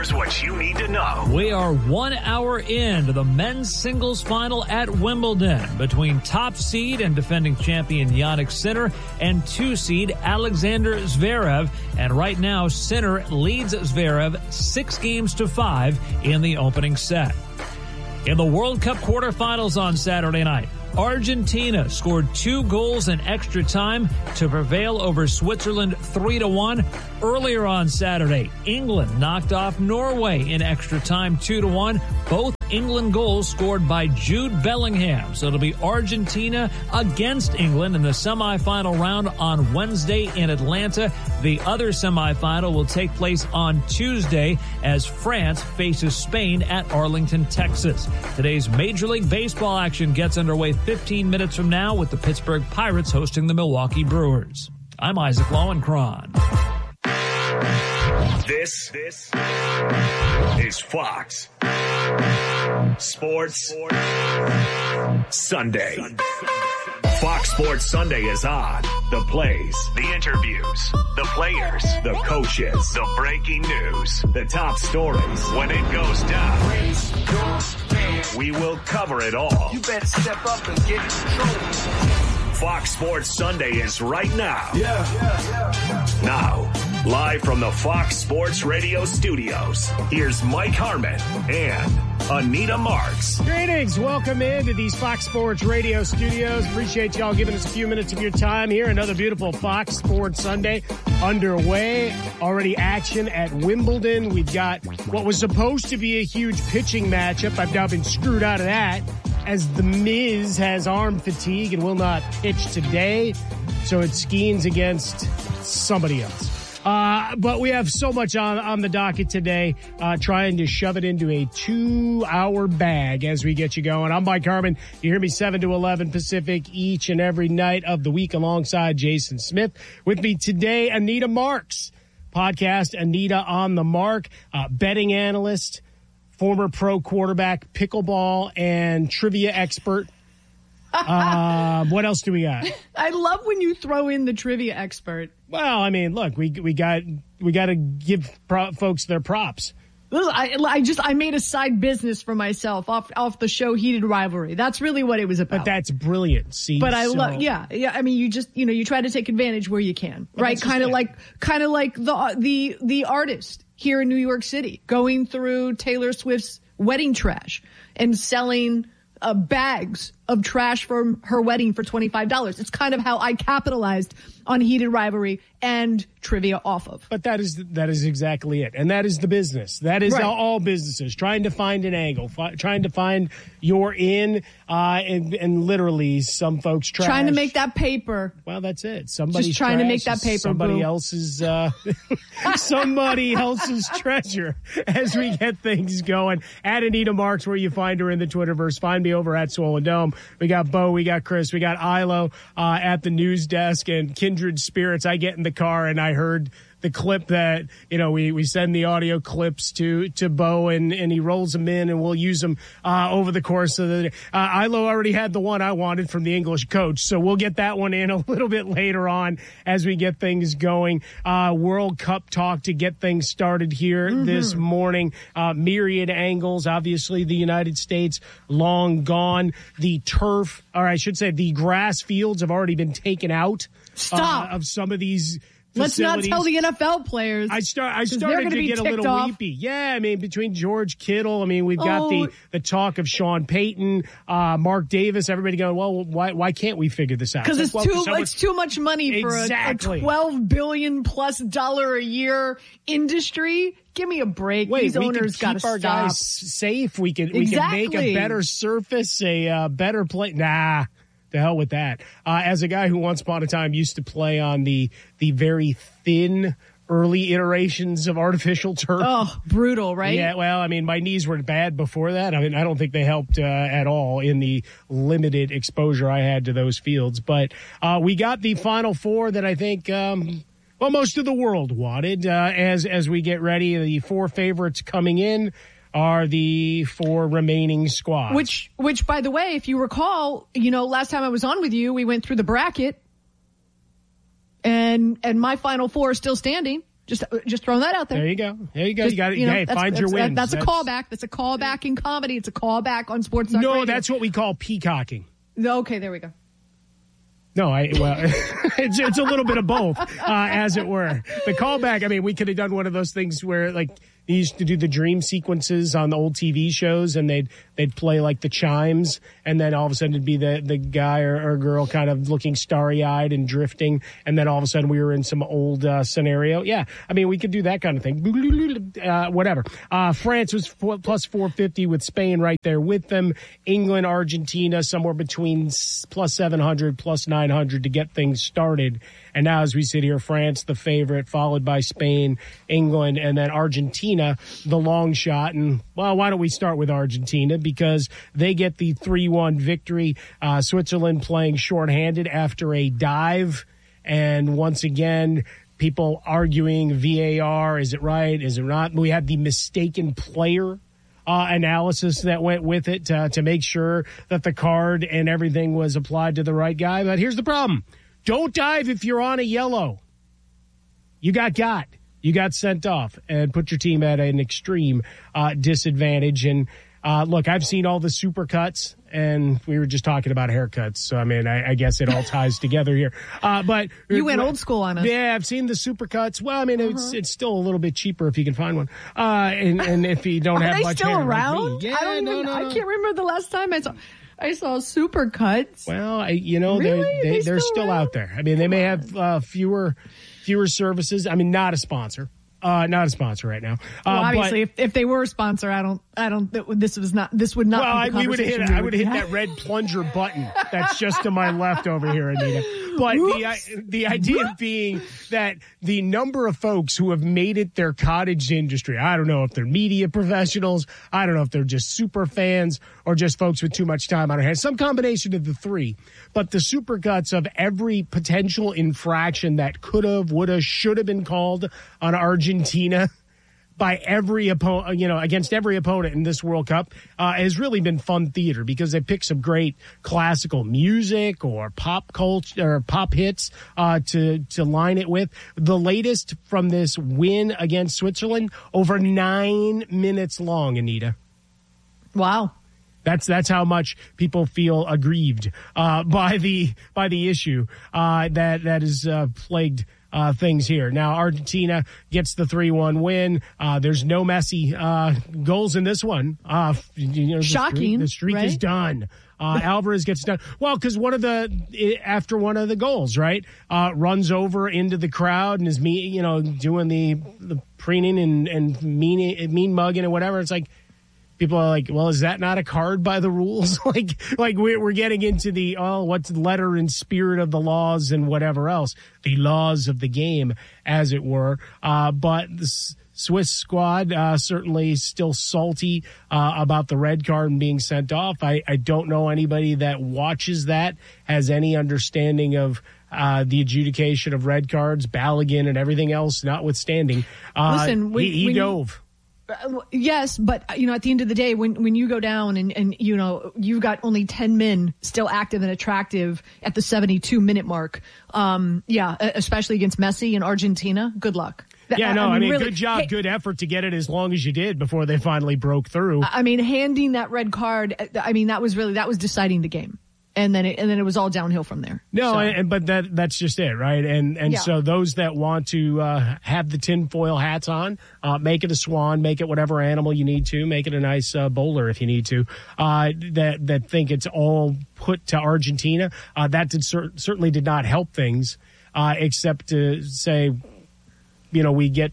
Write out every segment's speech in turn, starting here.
Here's what you need to know. We are 1 hour into the men's singles final at Wimbledon between top seed and defending champion Jannik Sinner and 2 seed Alexander Zverev. And right now, Sinner leads Zverev 6-5 in the opening set. In the World Cup quarterfinals on Saturday night, Argentina scored 2 goals in extra time to prevail over Switzerland 3-1. Earlier on Saturday, England knocked off Norway in extra time 2-1. Both England goals scored by Jude Bellingham. So it'll be Argentina against England in the semifinal round on Wednesday in Atlanta. The other semifinal will take place on Tuesday as France faces Spain at Arlington, Texas. Today's Major League Baseball action gets underway 15 minutes from now with the Pittsburgh Pirates hosting the Milwaukee Brewers. I'm Isaac Lowenkron. This is Fox Sports Sunday. Fox Sports Sunday is on. The plays, the interviews, the players, the coaches, the breaking news, the top stories. When it goes down, we will cover it all. You better step up and get in control. Fox Sports Sunday is right now. Now, live from the Fox Sports Radio studios, here's Mike Harmon and Anita Marks. Greetings. Welcome into these Fox Sports Radio studios. Appreciate y'all giving us a few minutes of your time here. Another beautiful Fox Sports Sunday underway. Already action at Wimbledon. We've got what was supposed to be a huge pitching matchup. I've now been screwed out of that as The Miz has arm fatigue and will not pitch today. So it's Skeens against somebody else. But we have so much on the docket today, trying to shove it into a 2-hour bag as we get you going. I'm Mike Harmon. You hear me 7 to 11 Pacific each and every night of the week alongside Jason Smith. With me today, Anita Marks, podcast Anita on the Mark, betting analyst, former pro quarterback, pickleball, and trivia expert. What else do we got? I love when you throw in the trivia expert. Well, I mean, look, we got to give folks their props. I made a side business for myself off the show Heated Rivalry. That's really what it was about. But that's brilliant. See, but I love, yeah. I mean, you just, you try to take advantage where you can, well, right? Kind of like the artist here in New York City going through Taylor Swift's wedding trash and selling bags of trash from her wedding for $25. It's kind of how I capitalized on Heated Rivalry and trivia off of. But that is exactly it. And that is the business. That is all businesses, trying to find an angle, trying to find your in, and literally some folks trying to make that paper. Well, that's it. Somebody's just trying to make that paper. Somebody else's treasure as we get things going. At Anita Marks, where you find her in the Twitterverse. Find me over at Swollen Dome. We got Bo, we got Chris, we got Ilo at the news desk, and kindred spirits. I get in the car and I heard the clip that, we send the audio clips to Bo and he rolls them in and we'll use them over the course of the day. Ilo already had the one I wanted from the English coach, so we'll get that one in a little bit later on as we get things going. World Cup talk to get things started here this morning. Myriad angles, obviously the United States long gone. The turf, or I should say the grass fields have already been taken out. Stop. Of some of these Let's not tell the NFL players. I started to get a little weepy. Yeah, I mean, between George Kittle, we've got the talk of Sean Payton, Mark Davis, everybody going, well, why can't we figure this out? Because it's too much money for a $12 billion plus a year industry. Give me a break. Wait, these owners got to stop. Our guys safe. We can make a better surface, a better play. Nah. To hell with that. As a guy who once upon a time used to play on the very thin early iterations of artificial turf. Oh, brutal, right? Yeah, well, my knees were bad before that. I don't think they helped at all in the limited exposure I had to those fields. But we got the Final Four that I think, most of the world wanted as we get ready. The 4 favorites coming in are the 4 remaining squads. Which, by the way, if you recall, last time I was on with you, we went through the bracket, and my Final Four is still standing. Just throwing that out there. There you go. You got it. Hey, find your wins. That's a callback. That's a callback in comedy. It's a callback on Sports Talk Radio. That's what we call peacocking. Okay, there we go. No, it's a little bit of both, as it were. The callback, I mean, we could have done one of those things where, like, they used to do the dream sequences on the old TV shows, and they'd play, like, the chimes, and then all of a sudden it'd be the guy or girl kind of looking starry-eyed and drifting, and then all of a sudden we were in some old scenario. Yeah, I mean, we could do that kind of thing. Whatever. France was plus 450 with Spain right there with them. England, Argentina, somewhere between plus 700, plus 900 to get things started. And now as we sit here, France, the favorite, followed by Spain, England, and then Argentina, the long shot. And, well, why don't we start with Argentina? Because they get the 3-1 victory. Switzerland playing shorthanded after a dive. And once again, people arguing VAR. Is it right? Is it not? We had the mistaken player analysis that went with it to make sure that the card and everything was applied to the right guy. But here's the problem. Don't dive if you're on a yellow. You got sent off and put your team at an extreme disadvantage. And look, I've seen all the supercuts, and we were just talking about haircuts. So, I mean, I guess it all ties together here. But you went old school on us. Yeah, I've seen the supercuts. Well, I mean, it's still a little bit cheaper if you can find one. And if you don't have much hair. Are they still around? Like me. Yeah, I can't remember the last time I saw supercuts. Well, really? they're still out there. I mean, they may have fewer services. I mean, not a sponsor. Not a sponsor right now. Well, obviously, if they were a sponsor, this would not be the conversation. I would hit that red plunger button that's just to my left over here, Anita. But the idea being that the number of folks who have made it their cottage industry, I don't know if they're media professionals, I don't know if they're just super fans or just folks with too much time on their hands, some combination of the three. But the supercuts of every potential infraction that could have, would have, should have been called on Argentina by every opponent, against every opponent in this World Cup, has really been fun theater because they pick some great classical music or pop culture or pop hits to line it with. The latest from this win against Switzerland, over 9 minutes long, Anita. Wow. That's how much people feel aggrieved by the issue that is plagued things here. Now, Argentina gets the 3-1 win. There's no Messi goals in this one. Shocking. The streak right? is done. Alvarez gets done. Well, because after one of the goals, right, runs over into the crowd and is doing the preening and mean mugging and whatever. It's like, people are like, well, is that not a card by the rules? like we're getting into the, what's the letter and spirit of the laws and whatever else, the laws of the game, as it were. But the Swiss squad certainly still salty about the red card and being sent off. I don't know anybody that watches that has any understanding of the adjudication of red cards, Balogun and everything else notwithstanding. Listen, he dove. Yes, but at the end of the day, when you go down and you've got only 10 men still active and attractive at the 72-minute mark, especially against Messi and Argentina, good luck. Yeah, really, good job, good effort to get it as long as you did before they finally broke through. I mean, handing that red card, that was deciding the game. And then it was all downhill from there. No, but that's just it, right? And so those that want to have the tinfoil hats on, make it a swan, make it whatever animal you need to, make it a nice bowler if you need to, that think it's all put to Argentina, that certainly did not help things, except to say, we get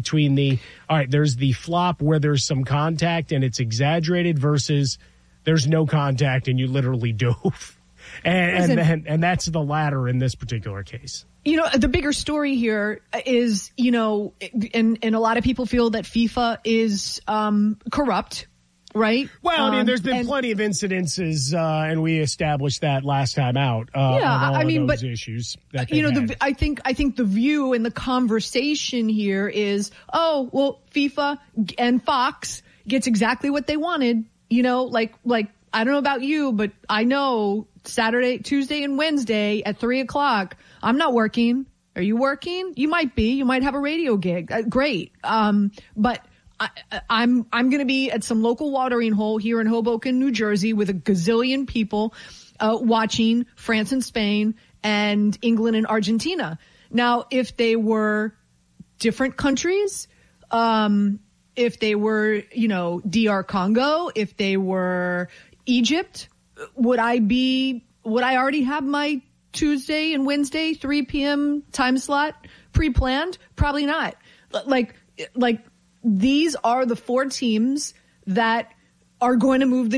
all right, there's the flop where there's some contact and it's exaggerated versus there's no contact and you literally dove. And that's the latter in this particular case. The bigger story here is, and a lot of people feel that FIFA is corrupt, right? Well, there's been plenty of incidences, and we established that last time out. Those issues. I think the view and the conversation here is, FIFA and Fox gets exactly what they wanted. I don't know about you, but I know Saturday, Tuesday, and Wednesday at 3:00, I'm not working. Are you working? You might be. You might have a radio gig. Great. But I'm going to be at some local watering hole here in Hoboken, New Jersey, with a gazillion people watching France and Spain and England and Argentina. Now, if they were different countries, if they were, DR Congo, if they were Egypt, would I already have my Tuesday and Wednesday 3 p.m. time slot pre-planned? Probably not. Like these are the 4 teams that are going to move the